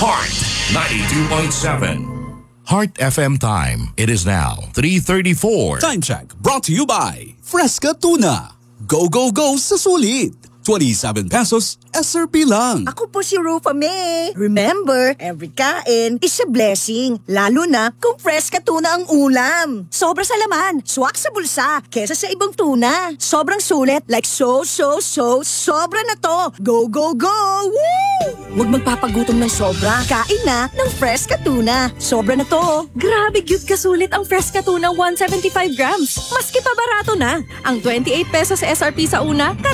Heart 92.7. Heart FM time. It is now 3:34. Time check brought to you by Fresca Tuna. Go, go, go sa sulit. 27 pesos SRP lang. Ako po si Rufa May. Remember, every kain is a blessing. Lalo na kung Fresca tuna ang ulam. Sobra sa laman, swak sa bulsa, kesa sa ibang tuna. Sobrang sulit, like sobra na to. Go, go, go! Woo! Huwag magpapagutom ng sobra. Kain na ng Fresca tuna. Sobra na to. Grabe cute kasulit ang Fresca tuna 175 grams. Maski pa barato na. Ang 28 pesos SRP sa una,